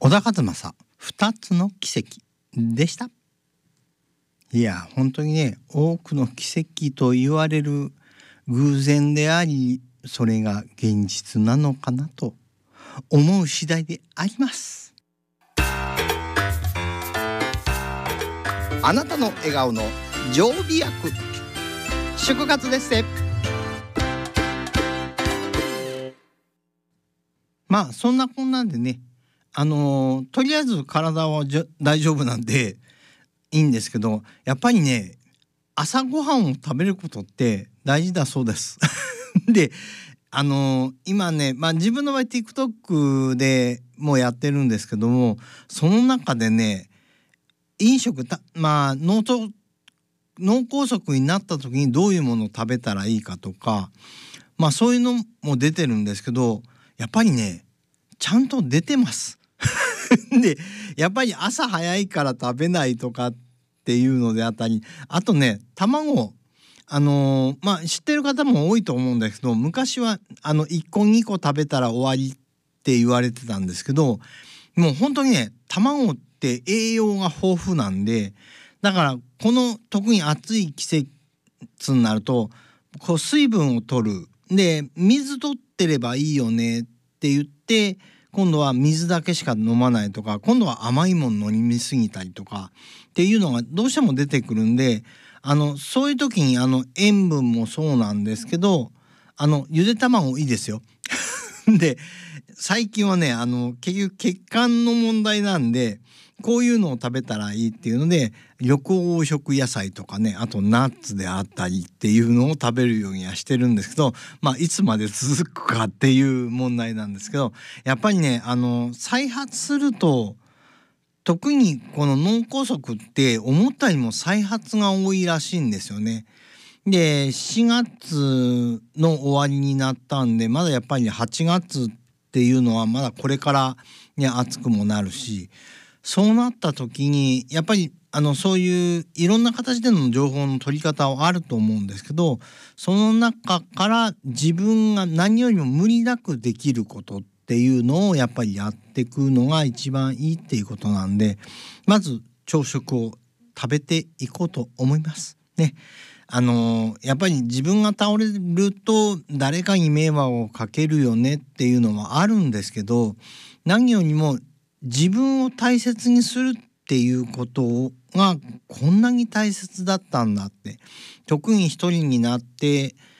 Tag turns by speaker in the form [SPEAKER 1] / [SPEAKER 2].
[SPEAKER 1] 小田和正2つの奇跡でした。いや本当にね、多くの奇跡と言われる偶然であり、それが現実なのかなと思う次第であります。あなたの笑顔の常備薬、祝活ですね。まあそんなこんなんでね、とりあえず体は大丈夫なんでいいんですけど、やっぱりね、朝ごはんを食べることって大事だそうですで、今ね、自分の場合 TikTok でもうやってるんですけども、その中でね、飲食脳梗塞になった時にどういうものを食べたらいいかとか、そういうのも出てるんですけど、やっぱりねちゃんと出てますで、やっぱり朝早いから食べないとかっていうのであったり、あとね、卵、知ってる方も多いと思うんですけど、昔は1個2個食べたら終わりって言われてたんですけど、もう本当にね、卵って栄養が豊富なんで、だからこの特に暑い季節になるとこう水分を取る、で水取ってればいいよねって言って、今度は水だけしか飲まないとか、今度は甘いもの飲みすぎたりとかっていうのがどうしても出てくるんで、そういう時に塩分もそうなんですけど、ゆで卵いいですよで、最近はね、結局血管の問題なんで、こういうのを食べたらいいっていうので、緑黄色野菜とかね、あとナッツであったりっていうのを食べるようにはしてるんですけど、いつまで続くかっていう問題なんですけど、やっぱりね、再発すると、特にこの脳梗塞って思ったよりも再発が多いらしいんですよね。で、4月の終わりになったんで、まだやっぱり8月っていうのはまだこれからね、暑くもなるし、そうなった時にやっぱりそういういろんな形での情報の取り方はあると思うんですけど、その中から自分が何よりも無理なくできることっていうのをやっぱりやっていくのが一番いいっていうことなんで、まず朝食を食べていこうと思いますね。やっぱり自分が倒れると誰かに迷惑をかけるよねっていうのもあるんですけど、何よりも自分を大切にするっていうことがこんなに大切だったんだって、特に一人になって